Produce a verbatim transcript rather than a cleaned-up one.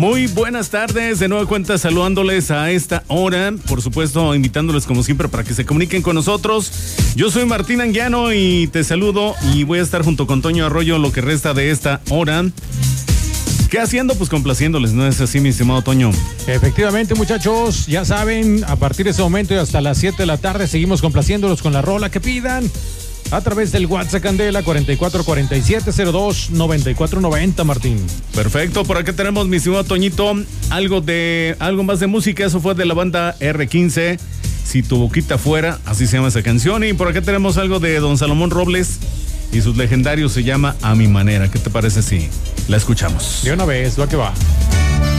Muy buenas tardes, de nueva cuenta saludándoles a esta hora, por supuesto invitándoles como siempre para que se comuniquen con nosotros. Yo soy Martín Anguiano y te saludo y voy a estar junto con Toño Arroyo lo que resta de esta hora. ¿Qué haciendo? Pues complaciéndoles, ¿no es así, mi estimado Toño? Efectivamente, muchachos, ya saben, a partir de ese momento y hasta las siete de la tarde seguimos complaciéndolos con la rola que pidan a través del WhatsApp Candela cuarenta y cuatro cuarenta y siete cero dos noventa y cuatro noventa, Martín. Perfecto, por acá tenemos, mi estimado Toñito, algo de algo más de música. Eso fue de la banda erre quince, Si tu boquita fuera, así se llama esa canción. Y por acá tenemos algo de Don Salomón Robles y sus legendarios, se llama A Mi Manera. ¿Qué te parece si la escuchamos? De una vez, va que va.